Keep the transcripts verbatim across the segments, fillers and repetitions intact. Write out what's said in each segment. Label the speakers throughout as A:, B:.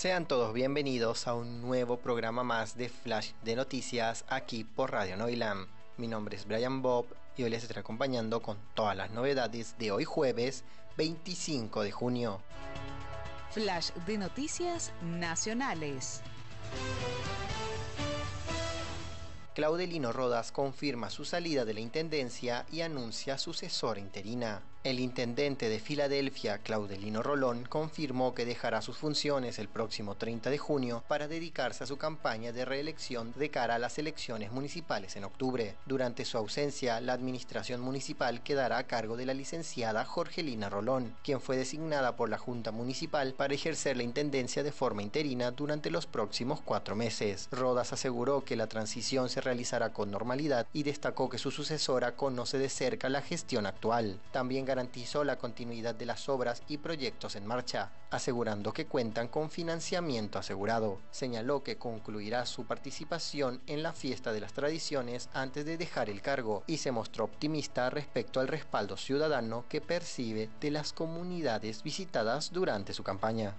A: Sean todos bienvenidos a un nuevo programa más de Flash de Noticias aquí por Radio Noilam. Mi nombre es Brian Bob y hoy les estaré acompañando con todas las novedades de hoy jueves veinticinco de junio.
B: Flash de Noticias Nacionales.
A: Claudelino Rodas confirma su salida de la intendencia y anuncia sucesora interina. El intendente de Filadelfia, Claudelino Rolón, confirmó que dejará sus funciones el próximo treinta de junio para dedicarse a su campaña de reelección de cara a las elecciones municipales en octubre. Durante su ausencia, la administración municipal quedará a cargo de la licenciada Jorgelina Rolón, quien fue designada por la Junta Municipal para ejercer la intendencia de forma interina durante los próximos cuatro meses. Rodas aseguró que la transición se realizará con normalidad y destacó que su sucesora conoce de cerca la gestión actual. También garantizó la continuidad de las obras y proyectos en marcha, asegurando que cuentan con financiamiento asegurado. Señaló que concluirá su participación en la Fiesta de las Tradiciones antes de dejar el cargo y se mostró optimista respecto al respaldo ciudadano que percibe de las comunidades visitadas durante su campaña.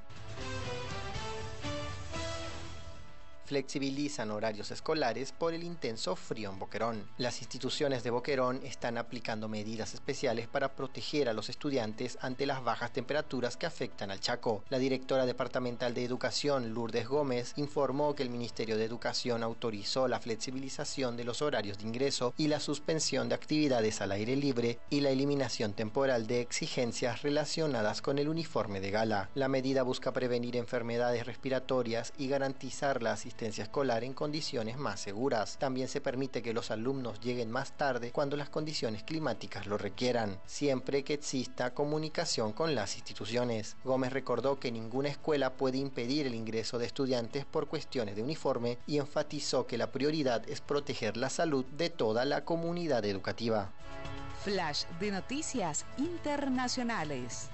A: Flexibilizan horarios escolares por el intenso frío en Boquerón. Las instituciones de Boquerón están aplicando medidas especiales para proteger a los estudiantes ante las bajas temperaturas que afectan al Chaco. La directora departamental de Educación, Lourdes Gómez, informó que el Ministerio de Educación autorizó la flexibilización de los horarios de ingreso y la suspensión de actividades al aire libre y la eliminación temporal de exigencias relacionadas con el uniforme de gala. La medida busca prevenir enfermedades respiratorias y garantizar la asistencia escolar en condiciones más seguras. También se permite que los alumnos lleguen más tarde cuando las condiciones climáticas lo requieran, siempre que exista comunicación con las instituciones. Gómez recordó que ninguna escuela puede impedir el ingreso de estudiantes por cuestiones de uniforme y enfatizó que la prioridad es proteger la salud de toda la comunidad educativa.
B: Flash de Noticias Internacionales.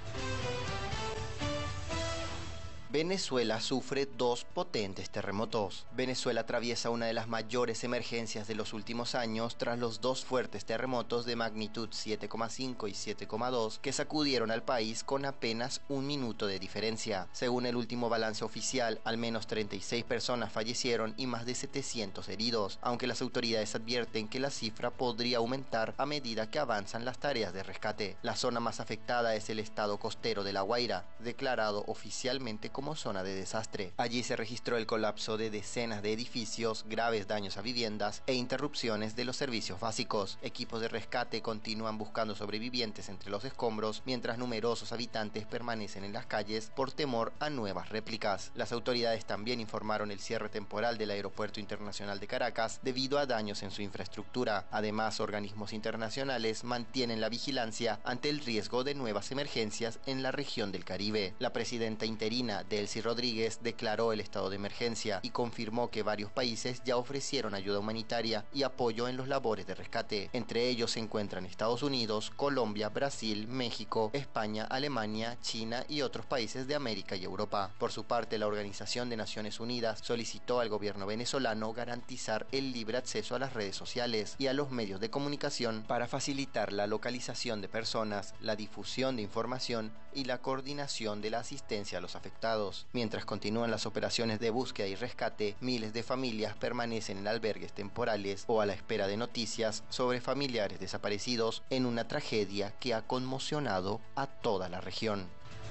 A: Venezuela sufre dos potentes terremotos. Venezuela atraviesa una de las mayores emergencias de los últimos años tras los dos fuertes terremotos de magnitud siete coma cinco y siete coma dos que sacudieron al país con apenas un minuto de diferencia. Según el último balance oficial, al menos treinta y seis personas fallecieron y más de setecientos heridos, aunque las autoridades advierten que la cifra podría aumentar a medida que avanzan las tareas de rescate. La zona más afectada es el estado costero de La Guaira, declarado oficialmente como como zona de desastre. Allí se registró el colapso de decenas de edificios, graves daños a viviendas e interrupciones de los servicios básicos. Equipos de rescate continúan buscando sobrevivientes entre los escombros, mientras numerosos habitantes permanecen en las calles por temor a nuevas réplicas. Las autoridades también informaron el cierre temporal del Aeropuerto Internacional de Caracas debido a daños en su infraestructura. Además, organismos internacionales mantienen la vigilancia ante el riesgo de nuevas emergencias en la región del Caribe. La presidenta interina Delcy Rodríguez declaró el estado de emergencia y confirmó que varios países ya ofrecieron ayuda humanitaria y apoyo en los labores de rescate. Entre ellos se encuentran Estados Unidos, Colombia, Brasil, México, España, Alemania, China y otros países de América y Europa. Por su parte, la Organización de Naciones Unidas solicitó al gobierno venezolano garantizar el libre acceso a las redes sociales y a los medios de comunicación para facilitar la localización de personas, la difusión de información y la coordinación de la asistencia a los afectados. Mientras continúan las operaciones de búsqueda y rescate, miles de familias permanecen en albergues temporales o a la espera de noticias sobre familiares desaparecidos en una tragedia que ha conmocionado a toda la región.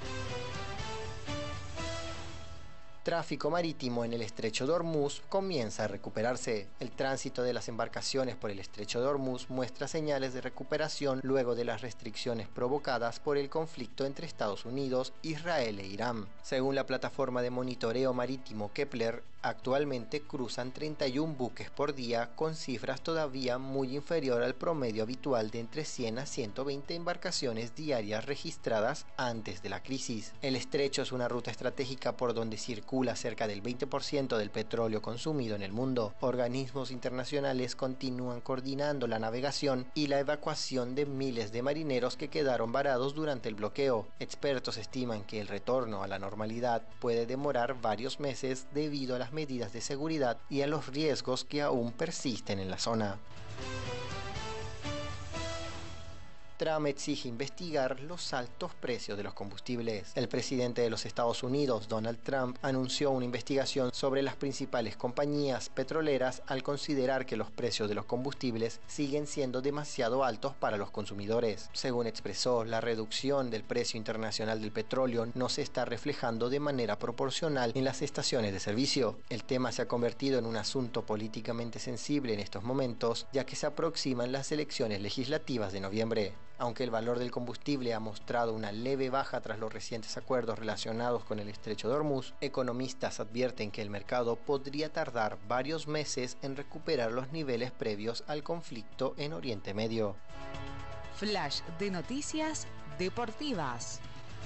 A: Tráfico marítimo en el estrecho de Hormuz comienza a recuperarse. El tránsito de las embarcaciones por el estrecho de Hormuz muestra señales de recuperación luego de las restricciones provocadas por el conflicto entre Estados Unidos, Israel e Irán. Según la plataforma de monitoreo marítimo Kepler, actualmente cruzan treinta y un buques por día con cifras todavía muy inferior al promedio habitual de entre cien a ciento veinte embarcaciones diarias registradas antes de la crisis. El estrecho es una ruta estratégica por donde circula cerca del veinte por ciento del petróleo consumido en el mundo. Organismos internacionales continúan coordinando la navegación y la evacuación de miles de marineros que quedaron varados durante el bloqueo. Expertos estiman que el retorno a la normalidad puede demorar varios meses debido a las medidas de seguridad y a los riesgos que aún persisten en la zona. Trump exige investigar los altos precios de los combustibles. El presidente de los Estados Unidos, Donald Trump, anunció una investigación sobre las principales compañías petroleras al considerar que los precios de los combustibles siguen siendo demasiado altos para los consumidores. Según expresó, la reducción del precio internacional del petróleo no se está reflejando de manera proporcional en las estaciones de servicio. El tema se ha convertido en un asunto políticamente sensible en estos momentos, ya que se aproximan las elecciones legislativas de noviembre. Aunque el valor del combustible ha mostrado una leve baja tras los recientes acuerdos relacionados con el estrecho de Hormuz, economistas advierten que el mercado podría tardar varios meses en recuperar los niveles previos al conflicto en Oriente Medio.
B: Flash de noticias deportivas.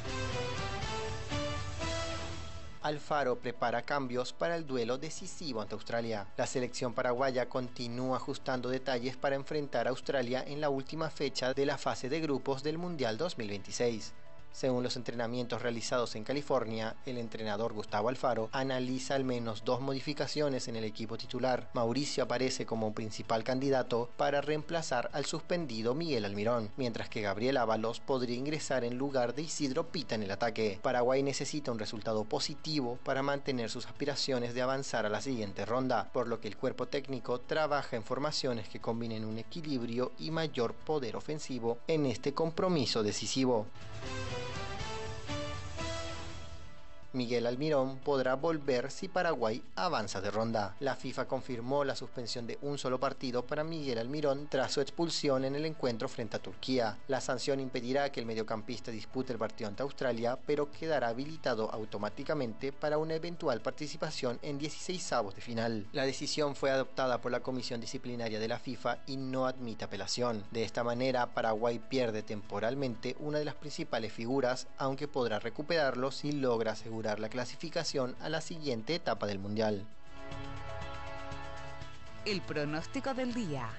A: Alfaro prepara cambios para el duelo decisivo ante Australia. La selección paraguaya continúa ajustando detalles para enfrentar a Australia en la última fecha de la fase de grupos del Mundial dos mil veintiséis. Según los entrenamientos realizados en California, el entrenador Gustavo Alfaro analiza al menos dos modificaciones en el equipo titular. Mauricio aparece como principal candidato para reemplazar al suspendido Miguel Almirón, mientras que Gabriel Ábalos podría ingresar en lugar de Isidro Pita en el ataque. Paraguay necesita un resultado positivo para mantener sus aspiraciones de avanzar a la siguiente ronda, por lo que el cuerpo técnico trabaja en formaciones que combinen un equilibrio y mayor poder ofensivo en este compromiso decisivo. Miguel Almirón podrá volver si Paraguay avanza de ronda. La FIFA confirmó la suspensión de un solo partido para Miguel Almirón tras su expulsión en el encuentro frente a Turquía. La sanción impedirá que el mediocampista dispute el partido ante Australia, pero quedará habilitado automáticamente para una eventual participación en dieciseisavos de final. La decisión fue adoptada por la Comisión Disciplinaria de la FIFA y no admite apelación. De esta manera, Paraguay pierde temporalmente una de las principales figuras, aunque podrá recuperarlo si logra asegurar la clasificación a la siguiente etapa del Mundial.
B: El pronóstico del día.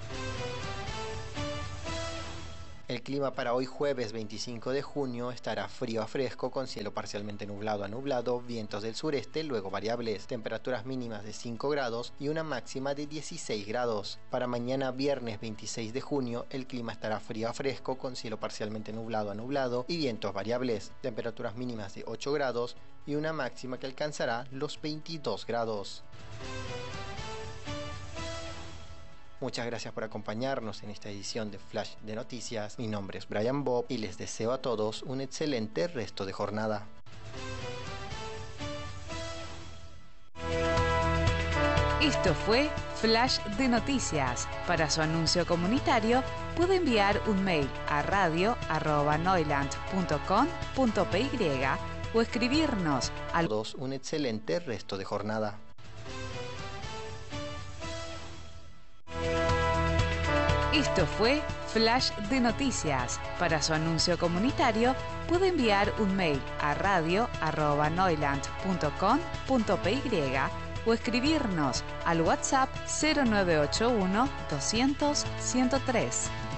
A: El clima para hoy jueves veinticinco de junio estará frío a fresco con cielo parcialmente nublado a nublado, vientos del sureste luego variables, temperaturas mínimas de cinco grados y una máxima de dieciséis grados. Para mañana viernes veintiséis de junio el clima estará frío a fresco con cielo parcialmente nublado a nublado y vientos variables, temperaturas mínimas de ocho grados y una máxima que alcanzará los veintidós grados. Muchas gracias por acompañarnos en esta edición de Flash de Noticias. Mi nombre es Brian Bob y les deseo a todos un excelente resto de jornada.
B: Esto fue Flash de Noticias. Para su anuncio comunitario puede enviar un mail a radio arroba noiland punto com punto p y o escribirnos al...
A: Todos un excelente resto de jornada.
B: Esto fue Flash de Noticias. Para su anuncio comunitario puede enviar un mail a radio arroba noiland punto com punto p y o escribirnos al WhatsApp cero nueve ocho uno doscientos ciento tres.